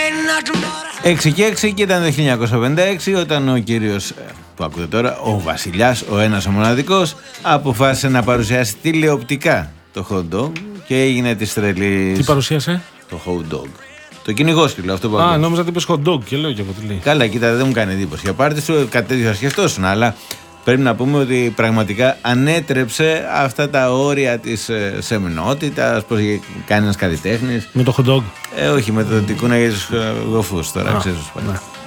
6 και 6 και ήταν το 1956 όταν ο κύριος που ακούτε τώρα, ο βασιλιάς, ο ένας ο μοναδικός, αποφάσισε να παρουσιάσει τηλεοπτικά το hot dog και έγινε της τρελής. Τι παρουσίασε? Το hot dog. Το κυνηγόσκυλο αυτό που ακούτε. Νόμιζα ότι είπες hot dog και λέω και εγώ τι λέει. Καλά, κοίτα, δεν μου κάνει εντύπωση. Για πάρτι σου κάτι τέτοιο θα σκεφτόσουν, αλλά πρέπει να πούμε ότι πραγματικά ανέτρεψε αυτά τα όρια της σεμνότητας, πώς κάνει ένας καλλιτέχνης. Με το hot dog. Όχι, με το τι κούναγε τους γοφούς τώρα, ξέρεις.